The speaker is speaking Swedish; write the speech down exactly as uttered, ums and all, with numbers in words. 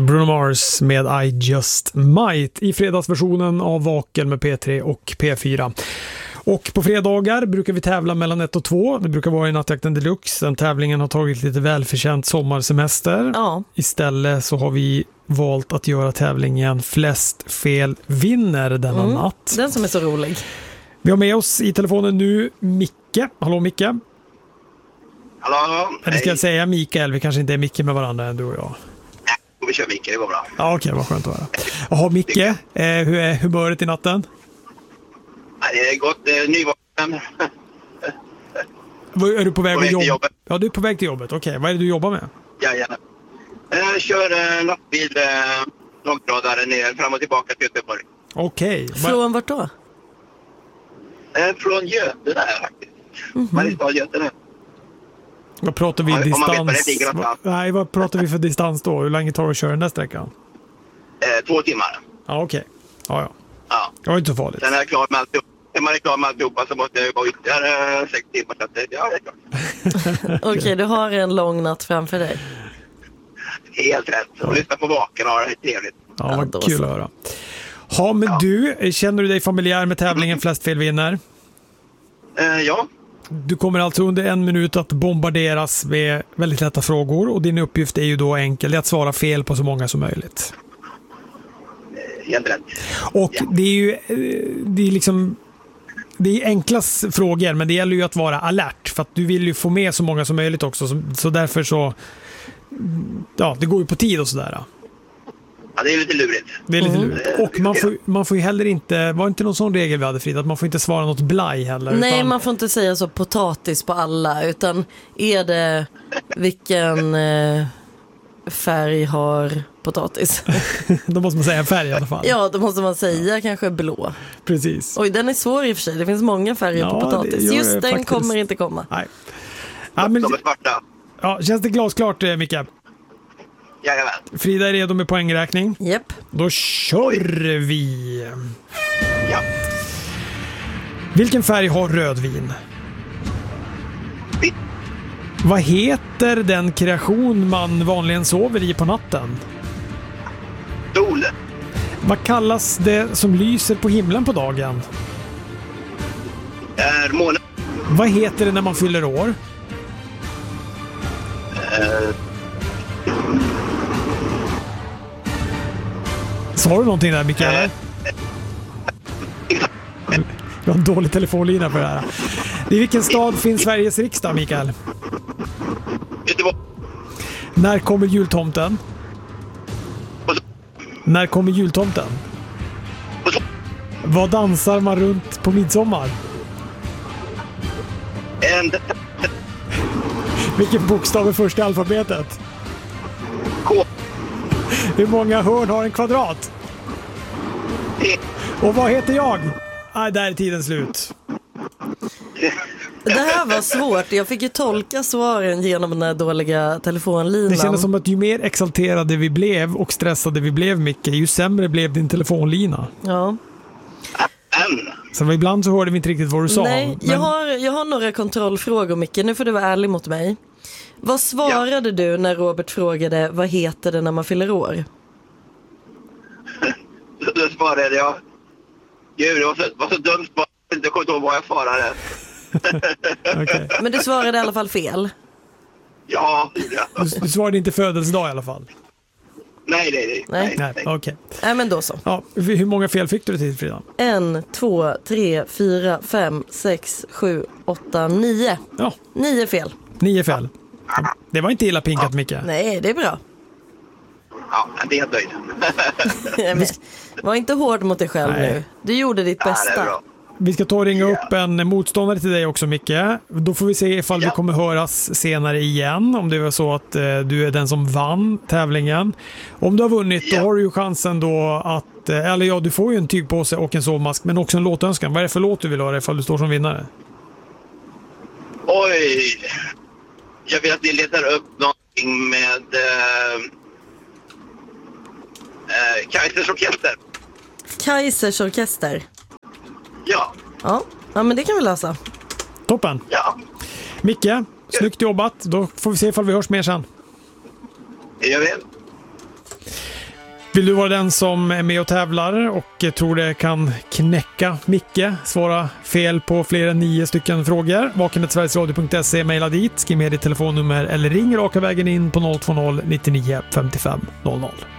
Bruno Mars med I Just Might i fredagsversionen av Vaken med P tre och P fyra. Och på fredagar brukar vi tävla mellan ett och två. Det brukar vara i Nattjakten Deluxe. Den tävlingen har tagit lite välförtjänt sommarsemester. Ja. Istället så har vi valt att göra tävlingen Flest fel vinner denna Mm, natt. den som är så rolig. Vi har med oss i telefonen nu Micke. Hallå Micke. Hallå, Eller ska jag säga Mikael? Vi kanske inte är Micke med varandra än, du och jag. Vi kör Micke, det går bra. Ja, okej, vad skönt att höra. Jaha, Micke, eh, hur är humöret i natten? Det är gott, det är nyvaken. Är du på väg, På väg att till jobba? jobbet. Ja, du är på väg till jobbet. Okej, vad är det du jobbar med? Jajamän. Jag kör eh, lastbil, eh, långtradare ner, fram och tillbaka till Göteborg. Okej. Va- Från vart då? Eh, från Götene här faktiskt. Mm-hmm. Mariestad, Götene. Vad pratar vi Ja, om man vet vad distans? det ligger någonstans. Va- Nej, vad pratar vi för distans då? Hur länge tar det att köra den där sträckan? Eh, två timmar. Ja, okej. Ja, ja. Ja. Det var inte så farligt. Sen är jag klar med alltihop. När man är klar med alltihopa så måste jag gå ytterligare eh, sex timmar. Så att, det- ja, det är klart. Okej, okay, du har en lång natt framför dig. Helt rätt. Och lyssna på Vaken och ha det trevligt. Ja, Ja, vad då kul så. att höra. Ja, men Ja. du, känner du dig familjär med tävlingen Flest fel vinner? Eh, ja. Du kommer alltså under en minut att bombarderas med väldigt lätta frågor och din uppgift är ju då enkel, det är att svara fel på så många som möjligt. Helt rätt. Och Ja. det är ju eh, det är liksom det är enkla s- frågor, men det gäller ju att vara alert för att du vill ju få med så många som möjligt också, så, så därför så ja, det går ju på tid och sådär. Ja, det är lite lurigt. Det är lite Mm. lurigt. Och man får, man får ju heller inte, var inte någon sån regel vi hade, Frida, att man får inte svara något blaj heller. Nej, utan, man får inte säga så potatis på alla, utan är det vilken eh, färg har potatis? då måste man säga färg i alla fall. Ja, då måste man säga kanske blå. Precis. Oj, den är svår i och för sig. Det finns många färger Ja, på det potatis. gör Just det den faktiskt. kommer inte komma. Nej. Ja, men, De är svarta. ja, känns det glasklart, eh, Micke? Jajamän. Frida är redo med poängräkning. Japp. Då kör vi. Ja. Vilken färg har rödvin? Vitt. Vad heter den kreation man vanligen sover i på natten? Sol. Vad kallas det som lyser på himlen på dagen? Är månen. Vad heter det när man fyller år? Eh, Sa du någonting där, Mikael? Eh. Du har en dålig telefonlina för det här. I vilken stad finns Sveriges riksdag, Mikael? Göteborg. När kommer jultomten? Och så- När kommer jultomten? och så- Vad dansar man runt på midsommar? En Vilken bokstav är först i alfabetet? K. Hur många hörn har en kvadrat? T. Och vad heter jag? Ah, där är tiden slut. Det här var svårt. Jag fick ju tolka svaren genom den här dåliga telefonlinan. Det kändes som att ju mer exalterade vi blev och stressade vi blev, Micke, ju sämre blev din telefonlina. Ja. N. Så ibland så hörde vi inte riktigt vad du sa. Nej, men- jag har, jag har några kontrollfrågor, Micke. Nu får du vara ärlig mot mig. Vad svarade du när Robert frågade vad heter det när man fyller år? Så då svarade jag. Gud, det var så, var så dumt. Jag kommer inte ihåg vad jag svarade. Okej. Men du svarade i alla fall fel. Ja, det gjorde jag. Du, du svarade inte födelsedag i alla fall. Nej, nej, nej. Nej. Nej, okej. Nej, men då så. Ja, hur många fel fick du till, Frida? En, två, tre, fyra, fem, sex, sju, åtta, nio. Ja, Nio fel. nio fel. Det var inte illa pinkat, Micke. Nej, det är bra. Ja, det är helt nöjd. Nej, men var inte hård mot dig själv Nej. nu. Du gjorde ditt Ja, det är bästa. bra. Vi ska ta och ringa upp en motståndare till dig också, Micke. Då får vi se ifall vi Ja. kommer höras senare igen. Om det var så att eh, du är den som vann tävlingen. Om du har vunnit, Ja. då har du ju chansen då att... Eh, eller ja, du får ju en tygpåse och en sovmask, men också en låtönskan. Vad är det för låt du vill höra ifall du står som vinnare? Oj. Jag vill att ni letar upp någonting med eh, eh, Kaisers orkester. Kaisers orkester. Ja, Ja. Ja, men det kan vi lösa. Toppen! ja. Micke, snyggt jobbat. Då får vi se ifall vi hörs mer sen. Det gör vi. Vill du vara den som är med och tävlar och tror det kan knäcka Micke, svara fel på fler än nio stycken frågor? vaken snabel-a sverigesradio punkt se, mejla dit, skriv med ditt telefonnummer eller ring raka vägen in på noll två noll nittionio femtiofem noll noll.